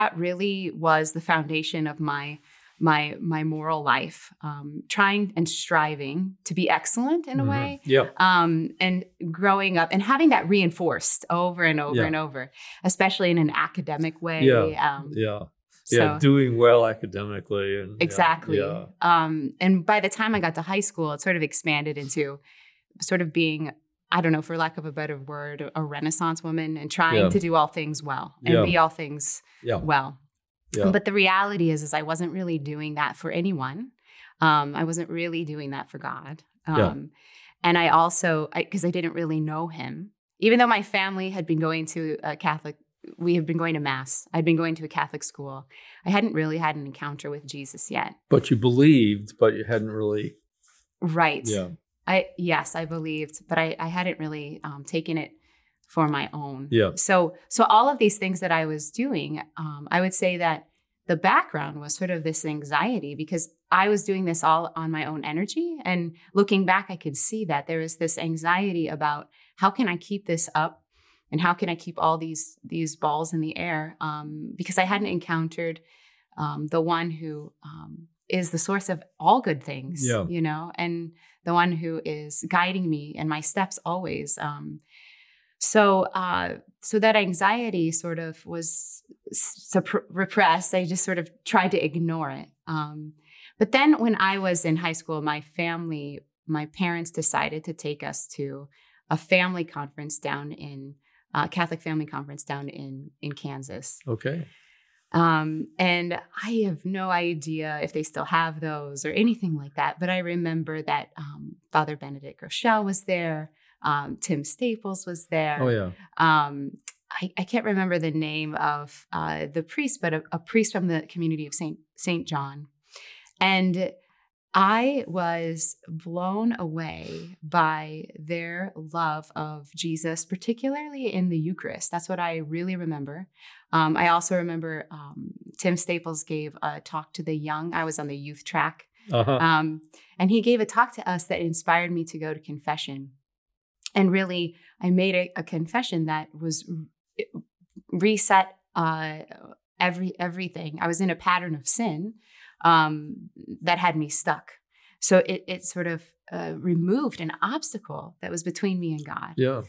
that really was the foundation of my moral life, trying and striving to be excellent in a way, Yeah. and growing up and having that reinforced over and over Yeah. and over, especially in an academic way. Doing well academically. And Exactly. Yeah. And by the time I got to high school, it sort of expanded into sort of being, I don't know, for lack of a better word, a Renaissance woman and trying to do all things well and be all things well. Yeah. But the reality is I wasn't really doing that for anyone. I wasn't really doing that for God. And I also, because I didn't really know him, even though my family had been going to a Catholic, we had been going to Mass. I'd been going to a Catholic school. I hadn't really had an encounter with Jesus yet. But you believed, but you hadn't really. Right. Yeah. I believed, but I hadn't really taken it for my own. Yeah. So all of these things that I was doing, I would say that the background was sort of this anxiety because I was doing this all on my own energy. And looking back, I could see that there was this anxiety about how can I keep this up and how can I keep all these balls in the air? Because I hadn't encountered the one who is the source of all good things, and the one who is guiding me and my steps always. So that anxiety sort of was repressed. I just sort of tried to ignore it. But then when I was in high school, my parents decided to take us to a family conference down in Catholic family conference down in Kansas. Okay. And I have no idea if they still have those or anything like that. But I remember that Father Benedict Rochelle was there. Tim Staples was there. Oh, yeah. I can't remember the name of the priest, but a priest from the community of Saint John. And I was blown away by their love of Jesus, particularly in the Eucharist. That's what I really remember. I also remember Tim Staples gave a talk to the young. I was on the youth track. And he gave a talk to us that inspired me to go to confession. And really, I made a confession that was reset everything. I was in a pattern of sin that had me stuck. So it sort of removed an obstacle that was between me and God. Yeah.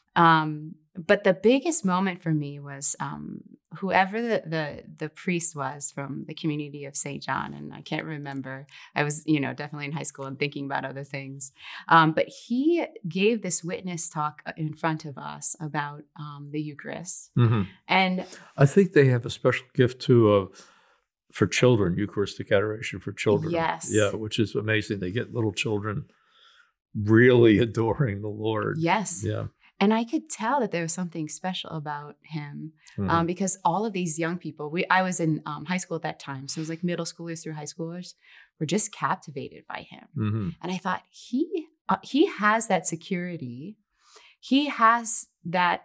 But the biggest moment for me was whoever the priest was from the community of St. John, and I can't remember. I was, definitely in high school and thinking about other things. But he gave this witness talk in front of us about the Eucharist. Mm-hmm. And I think they have a special gift too for children, Eucharistic adoration for children. Yes. Yeah, which is amazing. They get little children really adoring the Lord. Yes. Yeah. And I could tell that there was something special about him because all of these young people, I was in high school at that time. So it was like middle schoolers through high schoolers were just captivated by him. Mm-hmm. And I thought he has that security. He has that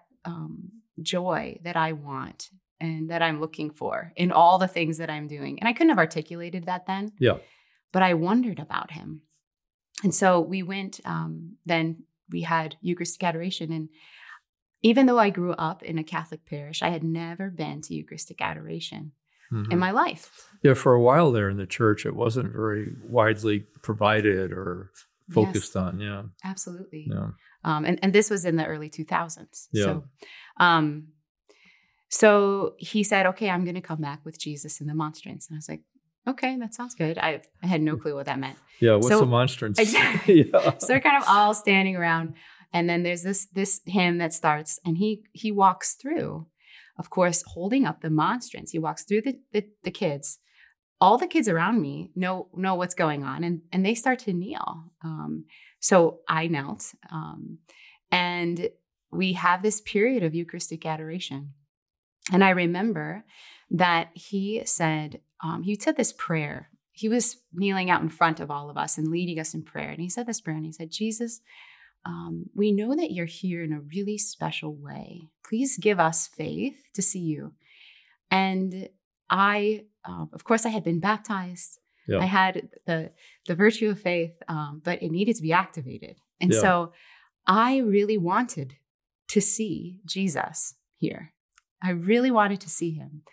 joy that I want and that I'm looking for in all the things that I'm doing. And I couldn't have articulated that then. Yeah. But I wondered about him. And so we went, then we had Eucharistic adoration. And even though I grew up in a Catholic parish, I had never been to Eucharistic adoration in my life. Yeah, for a while there in the church, it wasn't very widely provided or focused on. Yeah. Absolutely. Yeah. And this was in the early 2000s. Yeah. So he said, okay, I'm going to come back with Jesus in the monstrance. And I was like, okay, that sounds good. I had no clue what that meant. Yeah, what's the monstrance? Exactly. Yeah. So they're kind of all standing around. And then there's this hymn that starts, and he walks through, of course, holding up the monstrance. He walks through the kids. All the kids around me know what's going on, and they start to kneel. So I knelt, and we have this period of Eucharistic adoration. And I remember that he said this prayer. He was kneeling out in front of all of us and leading us in prayer. And he said this prayer, and he said, Jesus, we know that you're here in a really special way. Please give us faith to see you. And I, of course, I had been baptized. Yeah. I had the virtue of faith, but it needed to be activated. And so I really wanted to see Jesus here. I really wanted to see him.